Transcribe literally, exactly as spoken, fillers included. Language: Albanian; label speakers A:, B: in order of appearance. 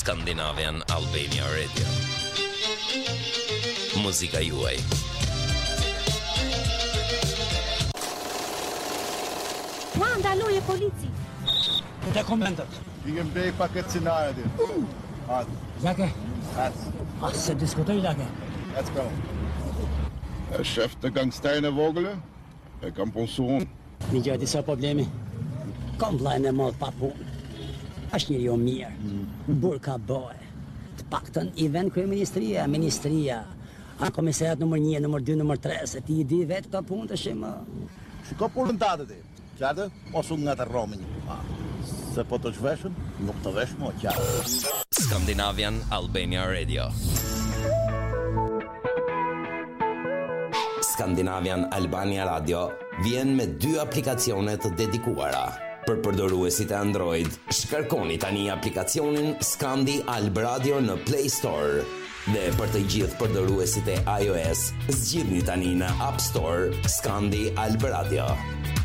A: Scandinavian Albania Radio. Muzika juaj.
B: Ma ndaluje polici.
C: Te komendat.
D: I kem bej paket scenare ti. Atë.
C: Zake?
D: Atë.
C: As se diskutoj Zake.
D: Atë kom.
E: Er chef de gangsterën e vogël. E kam punsuar.
C: Një gjë disa problemi. Kam vllajën e madh pa punë. Është njëri o mirë. Burr ka bëhe. Të paktën i vën kryeministria, ministria. A komisariat numër një, numër dy, numër tre, se ti i di vetë këto punë të shimë.
D: Shiko punën tate ti. Qartë? Mos unë nga të romin. Se po të shveshën, nuk të vesh mo, qartë.
A: Scandinavian Albania Radio. Scandinavian Albania Radio vjen me dy aplikacione të dedikuara. Për përdoruesit e Android, shkarkoni tani aplikacionin Scandi Alb Radio në Play Store. Dhe për të gjithë përdoruesit e iOS, zgjidhni tani në App Store Scandi Alb Radio.